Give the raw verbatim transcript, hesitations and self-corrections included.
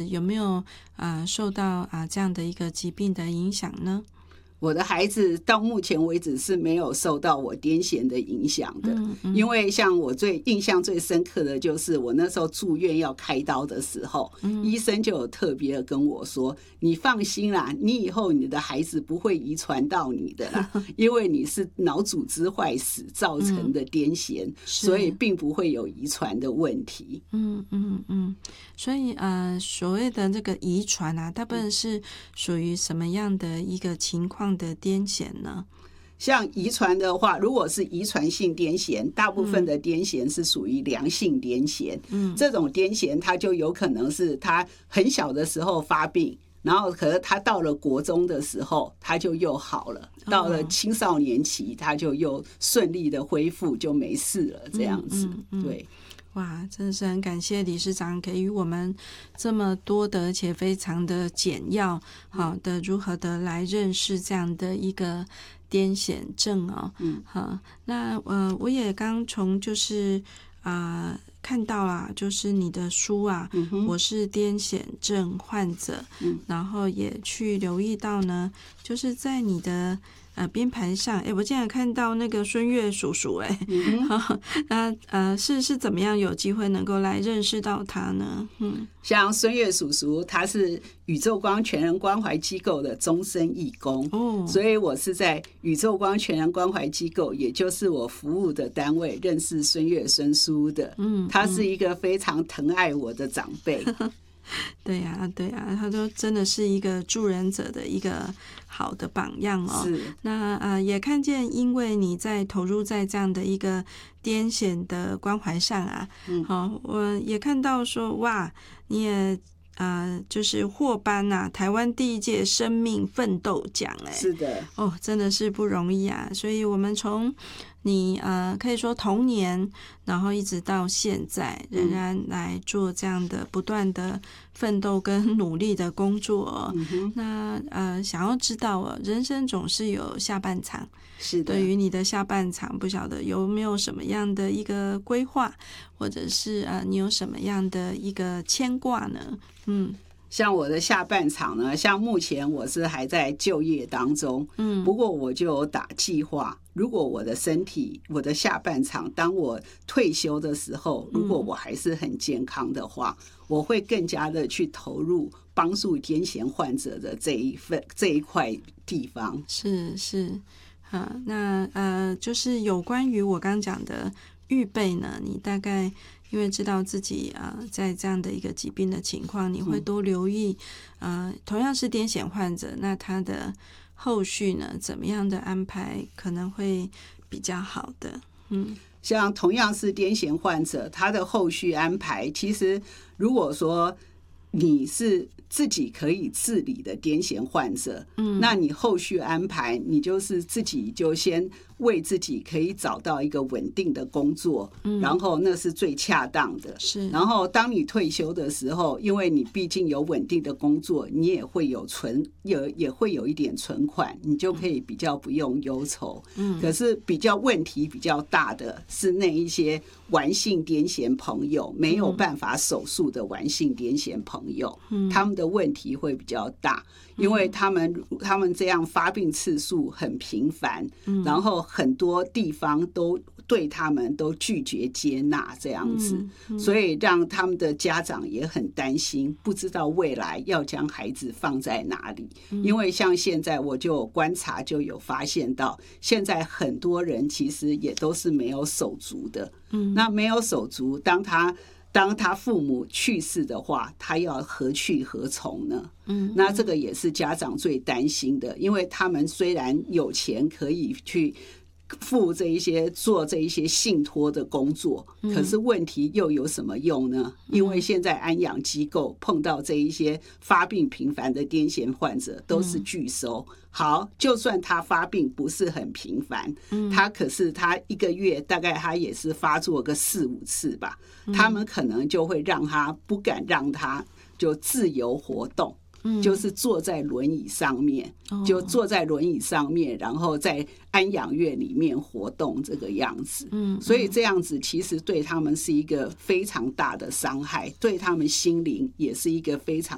有没有呃受到啊、呃、这样的一个疾病的影响呢？ 我的孩子到目前为止是没有受到我癫痫的影响的， 嗯嗯、 因为像我最印象最深刻的就是我那时候住院要开刀的时候，嗯、医生就有特别的跟我说，你放心啦，你以后你的孩子不会遗传到你的啦，因为你是脑组织坏死造成的癫痫、嗯、所以并不会有遗传的问题。 嗯嗯嗯，所以呃，所谓的这个遗传啊，大部分是属于什么样的一个情况的癫痫呢？ 像遗传的话，如果是遗传性癫痫，大部分的癫痫是属于良性癫痫。嗯，这种癫痫它就有可能是他很小的时候发病，然后可是他到了国中的时候他就又好了，到了青少年期他就又顺利的恢复，就没事了这样子。嗯嗯嗯、对。 哇，真的是很感谢理事长给予我们这么多的而且非常的简要好的如何的来认识这样的一个癫痫症哦。嗯，好，那呃我也刚从就是啊、呃、看到啦，就是你的书啊，嗯、我是癫痫症患者，嗯，然后也去留意到呢，就是在你的呃，编排上，哎，我竟然看到那个孙越叔叔，哎、嗯，那呃，是是怎么样有机会能够来认识到他呢？嗯， 像孙越叔叔，他是宇宙光全人关怀机构的终身义工，哦，所以我是在宇宙光全人关怀机构，也就是我服务的单位，认识孙越孙叔的。嗯，他是一个非常疼爱我的长辈。 对呀、啊，对呀、啊，他都真的是一个助人者的一个好的榜样哦。 是， 那呃，也看见，因为你在投入在这样的一个癫痫的关怀上啊，嗯，好、哦，我也看到说，哇，你也呃，就是获颁啊，台湾第一届生命奋斗奖，哎， 是的， 哦，真的是不容易啊。所以我们从你呃，可以说童年，然后一直到现在，仍然来做这样的不断的奋斗跟努力的工作、哦嗯、那呃，想要知道哦，人生总是有下半场， 是的。 对于你的下半场，不晓得有没有什么样的一个规划，或者是呃，你有什么样的一个牵挂呢？嗯。 像我的下半场呢，像目前我是还在就业当中，嗯，不过我就有打计划，如果我的身体，我的下半场，当我退休的时候，如果我还是很健康的话，嗯、我会更加的去投入帮助癫痫患者的这一份这一块地方。 是是，啊，那呃，就是有关于我刚讲的预备呢，你大概。因为知道自己呃在这样的一个疾病的情况，你会多留意，呃，同样是癫痫患者，那他的后续呢，怎么样的安排可能会比较好的？嗯， 像同样是癫痫患者，他的后续安排，其实如果说你是自己可以自理的癫痫患者，嗯，那你后续安排，你就是自己就先为自己可以找到一个稳定的工作，嗯，然后那是最恰当的。 是， 然后当你退休的时候，因为你毕竟有稳定的工作，你也会有存，也也会有一点存款，你就可以比较不用忧愁。嗯，可是比较问题比较大的是那一些顽性癫痫朋友，没有办法手术的顽性癫痫朋友，嗯，他们的问题会比较大，因为他们他们这样发病次数很频繁，嗯，然后很多地方都对他们都拒绝接纳这样子，嗯嗯，所以让他们的家长也很担心，不知道未来要将孩子放在哪里，嗯，因为像现在我就有观察就有发现到，现在很多人其实也都是没有手足的，嗯，那没有手足，当他当他父母去世的话，他要何去何从呢？嗯，那这个也是家长最担心的，因为他们虽然有钱可以去付这一些做这一些信托的工作，可是问题又有什么用呢？因为现在安养机构碰到这一些发病频繁的癫痫患者都是拒收。好，就算他发病不是很频繁，他可是他一个月大概他也是发作个四五次吧，他们可能就会让他不敢让他就自由活动。就是坐在轮椅上面，就坐在轮椅上面，然后在安养院里面活动这个样子。嗯，所以这样子其实对他们是一个非常大的伤害，对他们心灵也是一个非常